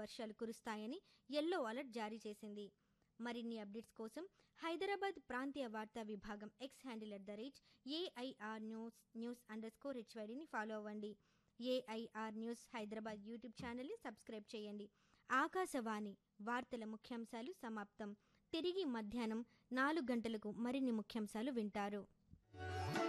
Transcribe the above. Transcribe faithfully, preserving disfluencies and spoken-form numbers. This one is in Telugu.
వర్షాలు కురుస్తాయని ఎల్లో అలర్ట్ జారీ చేసింది. మరిన్ని అప్డేట్స్ కోసం హైదరాబాద్ ప్రాంతీయ వార్తా విభాగం X handle at the rate AIR news news under score హెచ్వైడిని follow అవ్వండి. ఏఐఆర్ న్యూస్ హైదరాబాద్ యూట్యూబ్ ఛానల్ని సబ్స్క్రైబ్ చేయండి. ఆకాశవాణి వార్తల ముఖ్యాంశాలు సమాప్తం. తిరిగి మధ్యాహ్నం నాలుగు గంటలకు మరిన్ని ముఖ్యాంశాలు వింటారు.